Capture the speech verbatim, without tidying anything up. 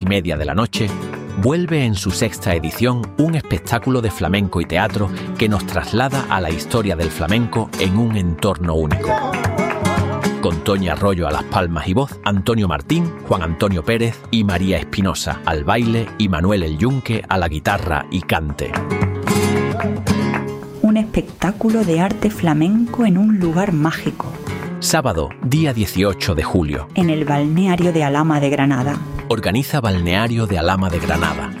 media de la noche, vuelve en su sexta edición un espectáculo de flamenco y teatro que nos traslada a la historia del flamenco en un entorno único. Con Toñi Arroyo a las palmas y voz, Antonio Martín, Juan Antonio Pérez y María Espinosa al baile y Manuel El Yunque a la guitarra y cante. Un espectáculo de arte flamenco en un lugar mágico. Sábado, día dieciocho de julio. En el balneario de Alhama de Granada. Organiza Balneario de Alhama de Granada.